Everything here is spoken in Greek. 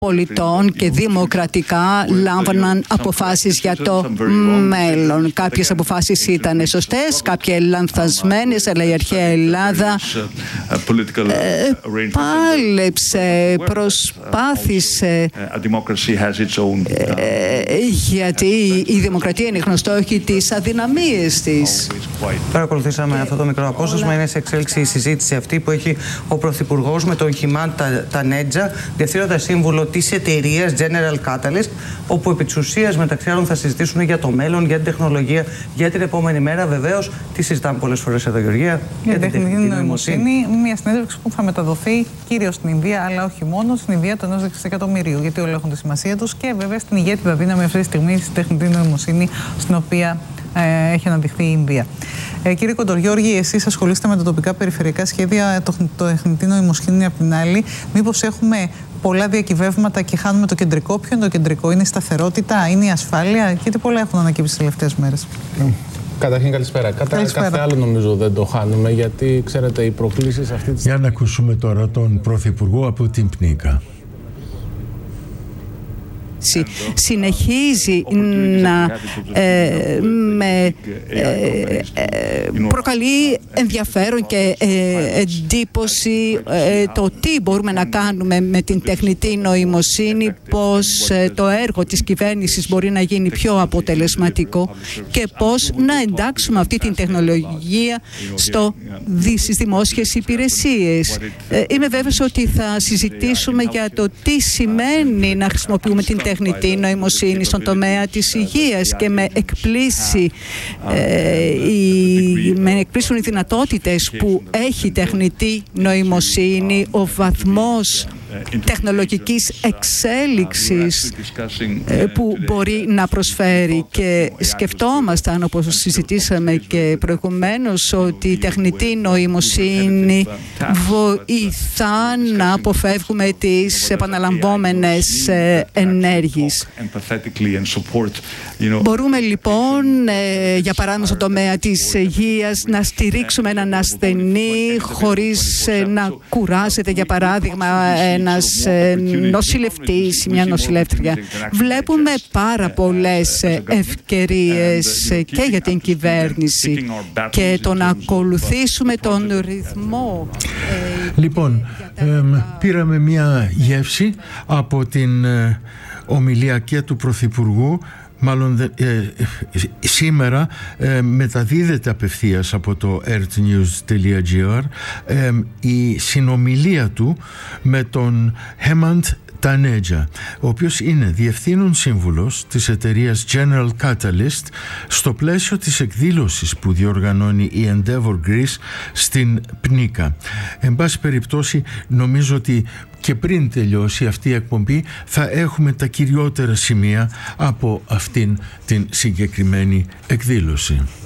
πολιτών και δημοκρατικά λάμβαναν αποφάσεις για το μέλλον. Κάποιες αποφάσεις ήταν σωστές, κάποιες λανθασμένες, αλλά η αρχαία Ελλάδα πάλεψε, προσπάθησε, γιατί η δημοκρατία είναι γνωστό, έχει τις αδυναμίες της. Παρακολουθήσαμε αυτό το μικρό απόσπασμα. Είναι σε εξέλιξη η συζήτηση αυτή που έχει ο Πρωθυπουργός με τον Χιμάν Τανέτζα, διευθύνοντα σύμβουλο της εταιρείας General Catalyst, όπου επί της ουσίας μεταξύ άλλων θα συζητήσουν για το μέλλον, για την τεχνολογία, για την επόμενη μέρα. Βεβαίως, τι συζητάμε πολλές φορές εδώ, Γεωργία, για την τεχνητή νοημοσύνη. Μια συνέντευξη που θα μεταδοθεί κυρίως στην Ινδία, αλλά όχι μόνο, στην Ινδία του 1 δισεκατομμυρίου, γιατί όλοι έχουν τη σημασία τους, και βέβαια στην ηγέτιδα δύναμη αυτή τη στιγμή στην τεχνητή νοημοσύνη, στην οποία έχει αναδειχθεί η Ινδία. Κύριε Κοντογιώργη, εσείς ασχολείστε με τα τοπικά περιφερειακά σχέδια, το τεχνητή νοημοσύνη απ' την άλλη. Μήπως έχουμε πολλά διακυβεύματα και χάνουμε το κεντρικό? Ποιο είναι το κεντρικό? Είναι η σταθερότητα, είναι η ασφάλεια? Γιατί πολλά έχουν ανακύψει τις τελευταίες μέρες. Καταρχήν, καλησπέρα. Κάθε άλλο νομίζω δεν το χάνουμε, γιατί ξέρετε οι προκλήσεις αυτή τη. Για να ακούσουμε τώρα τον Πρωθυπουργό από την Πνίκα. Συνεχίζει να προκαλεί ενδιαφέρον και εντύπωση το τι μπορούμε να κάνουμε με την τεχνητή νοημοσύνη, πώς το έργο της κυβέρνησης μπορεί να γίνει πιο αποτελεσματικό και πώς να εντάξουμε αυτή την τεχνολογία στις δημόσιες υπηρεσίες. Είμαι βέβαιος ότι θα συζητήσουμε για το τι σημαίνει να χρησιμοποιούμε την τεχνητή νοημοσύνη στον τομέα της υγείας, και με εκπλήσουν οι δυνατότητες που έχει η τεχνητή νοημοσύνη, ο βαθμός τεχνολογικής εξέλιξης που μπορεί να προσφέρει, και σκεφτόμασταν, όπως συζητήσαμε και προηγουμένως, ότι η τεχνητή νοημοσύνη βοηθά να αποφεύγουμε τις επαναλαμβόμενες ενέργειες. Μπορούμε λοιπόν, για παράδειγμα στον τομέα της υγείας, να στηρίξουμε έναν ασθενή χωρίς να κουράζεται, για παράδειγμα ένας νοσηλευτής, μια νοσηλεύτρια. Βλέπουμε πάρα πολλές ευκαιρίες και για την κυβέρνηση και το να ακολουθήσουμε τον ρυθμό. Λοιπόν, πήραμε μια γεύση από την ομιλία και του Πρωθυπουργού. Μάλλον σήμερα μεταδίδεται απευθείας από το earthnews.gr η συνομιλία του με τον Χιμάν Τανέτζα, ο οποίος είναι διευθύνων σύμβουλος της εταιρείας General Catalyst στο πλαίσιο της εκδήλωσης που διοργανώνει η Endeavor Greece στην Πνίκα. Εν πάση περιπτώσει, νομίζω ότι και πριν τελειώσει αυτή η εκπομπή θα έχουμε τα κυριότερα σημεία από αυτήν την συγκεκριμένη εκδήλωση.